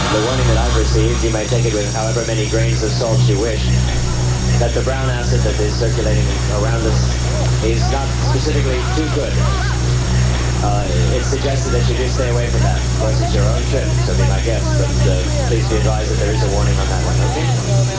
the warning that I've received, you may take it with however many grains of salt you wish, that the brown acid that is circulating around us is not specifically too good. It's suggested that you do stay away from that. Of course, it's your own trip, so be my guest, but please be advised that there is a warning on that one, okay?